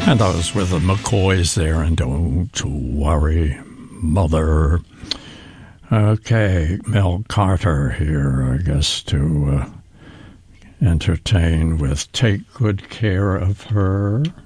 And I was with the McCoys there, and Don't Worry, Mother. Okay, Mel Carter here, I guess, to entertain with Take Good Care of Her.